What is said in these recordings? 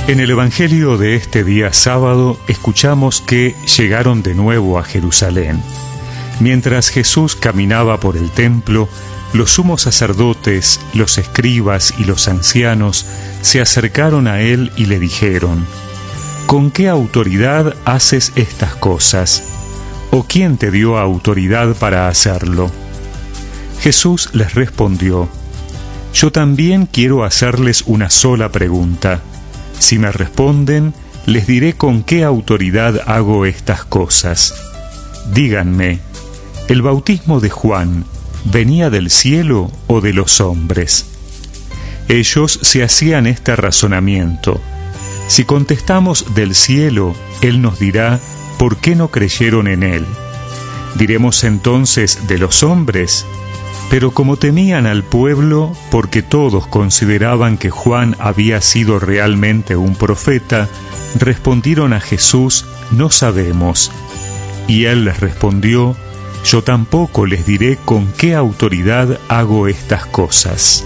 En el Evangelio de este día sábado escuchamos que llegaron de nuevo a Jerusalén. Mientras Jesús caminaba por el templo, los sumos sacerdotes, los escribas y los ancianos se acercaron a él y le dijeron: ¿Con qué autoridad haces estas cosas? ¿O quién te dio autoridad para hacerlo? Jesús les respondió: Yo también quiero hacerles una sola pregunta. Si me responden, les diré con qué autoridad hago estas cosas. Díganme, ¿el bautismo de Juan venía del cielo o de los hombres? Ellos se hacían este razonamiento. Si contestamos del cielo, él nos dirá ¿por qué no creyeron en él? Diremos entonces de los hombres. Pero como temían al pueblo, porque todos consideraban que Juan había sido realmente un profeta, respondieron a Jesús: No sabemos. Y él les respondió: Yo tampoco les diré con qué autoridad hago estas cosas.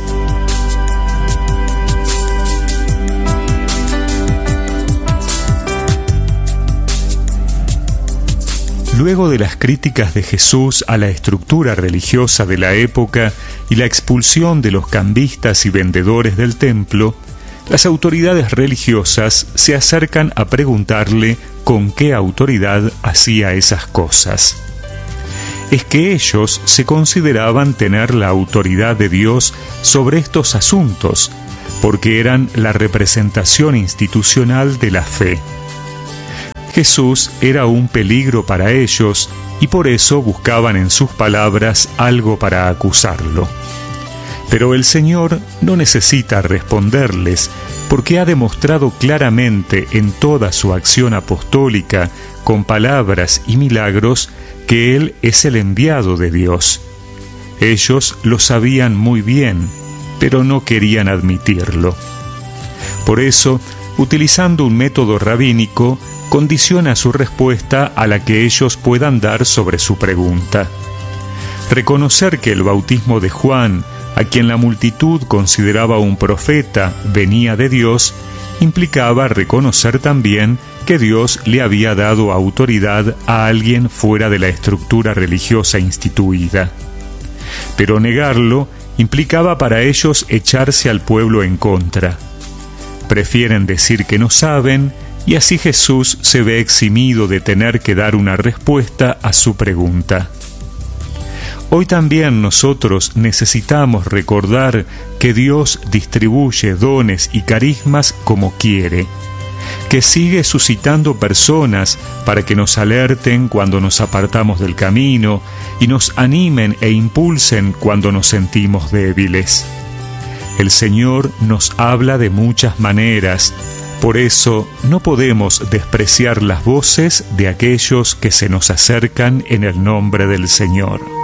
Luego de las críticas de Jesús a la estructura religiosa de la época y la expulsión de los cambistas y vendedores del templo, las autoridades religiosas se acercan a preguntarle con qué autoridad hacía esas cosas. Es que ellos se consideraban tener la autoridad de Dios sobre estos asuntos, porque eran la representación institucional de la fe. Jesús era un peligro para ellos y por eso buscaban en sus palabras algo para acusarlo. Pero el Señor no necesita responderles, porque ha demostrado claramente en toda su acción apostólica, con palabras y milagros, que Él es el enviado de Dios. Ellos lo sabían muy bien, pero no querían admitirlo. Por eso, utilizando un método rabínico, condiciona su respuesta a la que ellos puedan dar sobre su pregunta. Reconocer que el bautismo de Juan, a quien la multitud consideraba un profeta, venía de Dios, implicaba reconocer también que Dios le había dado autoridad a alguien fuera de la estructura religiosa instituida. Pero negarlo implicaba para ellos echarse al pueblo en contra. Prefieren decir que no saben, y así Jesús se ve eximido de tener que dar una respuesta a su pregunta. Hoy también nosotros necesitamos recordar que Dios distribuye dones y carismas como quiere, que sigue suscitando personas para que nos alerten cuando nos apartamos del camino y nos animen e impulsen cuando nos sentimos débiles. El Señor nos habla de muchas maneras. Por eso no podemos despreciar las voces de aquellos que se nos acercan en el nombre del Señor.